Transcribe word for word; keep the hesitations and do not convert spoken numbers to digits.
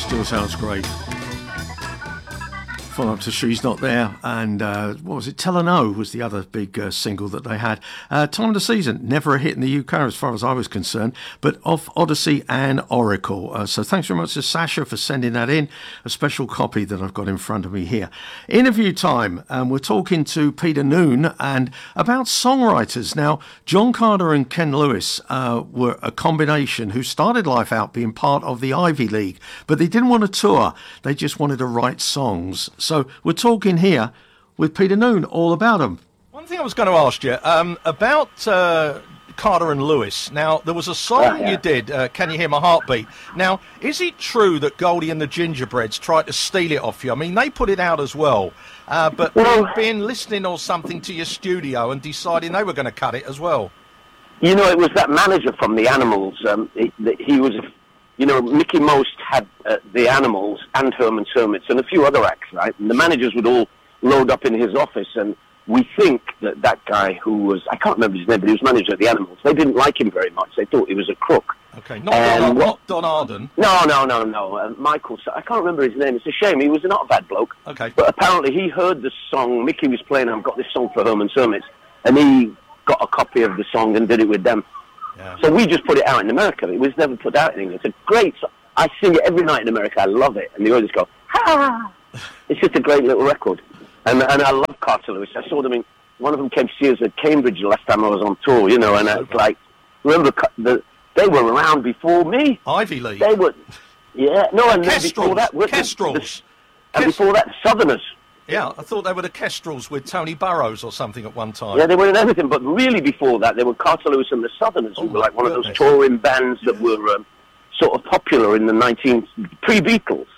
Still sounds great. Follow up to She's Not There, and uh, what was it? Tell her No was the other big uh, single that they had. Uh, Time of the Season, never a hit in the U K as far as I was concerned, but off Odyssey and Oracle. Uh, so thanks very much to Sasha for sending that in, a special copy that I've got in front of me here. Interview time, and we're talking to Peter Noone and about songwriters. Now, John Carter and Ken Lewis uh, were a combination who started life out being part of the Ivy League, but they didn't want to tour, they just wanted to write songs. So we're talking here with Peter Noone all about them. One thing I was going to ask you um, about uh, Carter and Lewis. Now, there was a song oh, yeah. you did, uh, Can You Hear My Heartbeat? Now, is it true that Goldie and the Gingerbreads tried to steal it off you? I mean, they put it out as well, uh, but well, being listening or something to your studio and deciding they were going to cut it as well. You know, it was that manager from The Animals. Um, he, he was... You know, Mickey Most had uh, The Animals and Herman's Hermits and a few other acts, right? And the managers would all load up in his office, and we think that that guy who was, I can't remember his name, but he was manager of The Animals, they didn't like him very much. They thought he was a crook. Okay, not, Don, not Don Arden. No, no, no, no. Uh, Michael, I can't remember his name. It's a shame. He was not a bad bloke. Okay. But apparently he heard the song, Mickey was playing, I've got this song for Herman's Hermits, and he got a copy of the song and did it with them. Yeah. So we just put it out in America. It was never put out in England. It's a great song. I sing it every night in America. I love it. And the others go, ha! It's just a great little record. And and I love Carter Lewis. I saw them in, one of them came to see us at Cambridge the last time I was on tour, you know, and it's like, remember, the, they were around before me. Ivy League. They were, yeah, no, and Kestrels. before that, Kestrels. The, and before that, Southerners. Yeah, I thought they were the Kestrels with Tony Burrows or something at one time. Yeah, they were in everything, but really before that, they were Carter Lewis and the Southerners, oh, who were like one goodness. of those touring bands that were um, sort of popular in the nineteen pre-Beatles.